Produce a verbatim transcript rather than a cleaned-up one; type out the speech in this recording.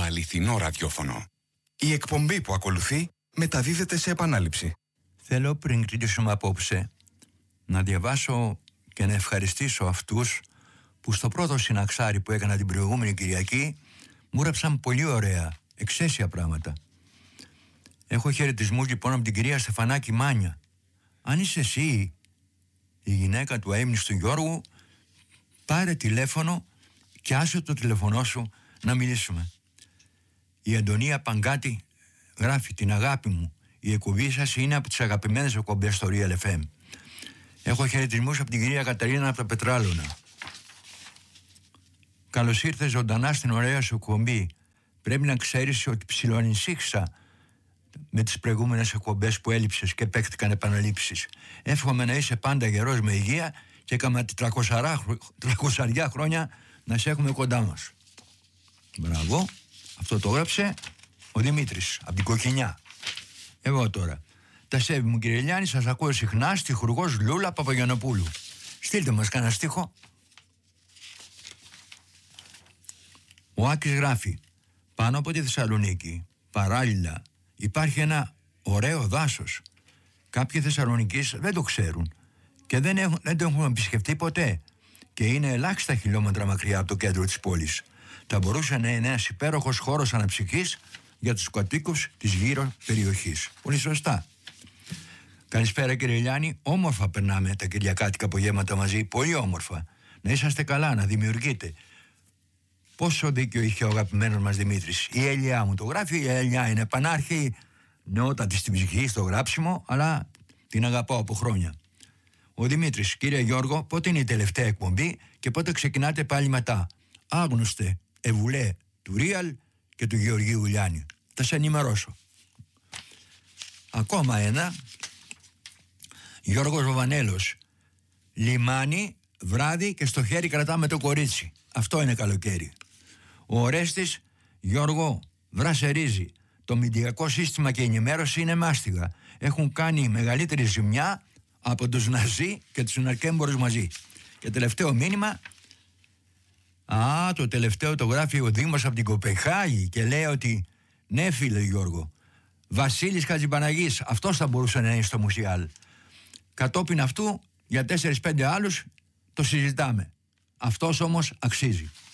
αληθινό ραδιόφωνο. Η εκπομπή που ακολουθεί μεταδίδεται σε επανάληψη. Θέλω πριν κλείσουμε απόψε να διαβάσω και να ευχαριστήσω αυτούς που στο πρώτο συναξάρι που έκανα την προηγούμενη Κυριακή μου έγραψαν πολύ ωραία, εξαίσια πράγματα. Έχω χαιρετισμούς λοιπόν από την κυρία Στεφανάκη Μάνια. Αν είσαι εσύ η γυναίκα του αείμνηστου Γιώργου, πάρε τηλέφωνο και άσε το τηλεφωνό σου να μιλήσουμε. Η Αντωνία Παγκάτη γράφει: την αγάπη μου, η εκπομπή σας είναι από τις αγαπημένες εκπομπές στο Real εφ εμ. Έχω χαιρετισμούς από την κυρία Καταρίνα από τα Πετράλωνα. Καλώς ήρθες ζωντανά στην ωραία σου εκπομπή. Πρέπει να ξέρεις ότι ψιλοανησύχησα με τις προηγούμενες εκπομπές που έλειψες και παίχτηκαν επαναλήψεις. Εύχομαι να είσαι πάντα γερός με υγεία και κάμα τριακόσια χρόνια να σε έχουμε κοντά μας. Μπράβο. Αυτό το έγραψε ο Δημήτρης από την Κοκκινιά. Εγώ τώρα. Τα σέβη μου κύριε Λιάννη, σας ακούω συχνά, στιχουργός Λούλα Παπαγιαννοπούλου. Στείλτε μας κανένα στίχο. Ο Άκης γράφει: πάνω από τη Θεσσαλονίκη, παράλληλα, υπάρχει ένα ωραίο δάσος. Κάποιοι Θεσσαλονικείς δεν το ξέρουν και δεν, έχουν, δεν το έχουν επισκεφτεί ποτέ και είναι ελάχιστα χιλιόμετρα μακριά από το κέντρο της πόλης. Θα μπορούσε να είναι ένας υπέροχος χώρος αναψυχής για τους κατοίκους της γύρω περιοχής. Πολύ σωστά. Καλησπέρα κύριε Λιάννη, όμορφα περνάμε τα κυριακάτικα απογεύματα μαζί, πολύ όμορφα. Να είσαστε καλά, να δημιουργείτε. Πόσο δίκιο είχε ο αγαπημένος μας Δημήτρης. Η Ελιά μου το γράφει, η Ελιά είναι πανάρχη, νεότατη στην ψυχή, στο γράψιμο, αλλά την αγαπάω από χρόνια. Ο Δημήτρης: κύριε Γιώργο, πότε είναι η τελευταία εκπομπή και πότε ξεκινάτε πάλι μετά? Άγνωστε Εβουλέ του Real και του Γεωργίου Λιάννη. Θα σε ενημερώσω. Ακόμα ένα. Γιώργος Βαβανέλος: λιμάνι, βράδυ και στο χέρι κρατάμε το κορίτσι. Αυτό είναι καλοκαίρι. Ο Ορέστης: Γιώργο, βρασερίζει. Το μηντιακό σύστημα και η ενημέρωση είναι μάστιγα. Έχουν κάνει μεγαλύτερη ζημιά από τους Ναζί και τους ναρκέμπορους μαζί. Και τελευταίο μήνυμα. Α, το τελευταίο το γράφει ο Δήμος από την Κοπεχάγη και λέει ότι ναι φίλε Γιώργο, Βασίλης Χατζηπαναγής, αυτός θα μπορούσε να είναι στο Μουσιάλ. Κατόπιν αυτού για τέσσερις πέντε άλλους το συζητάμε. Αυτός όμως αξίζει.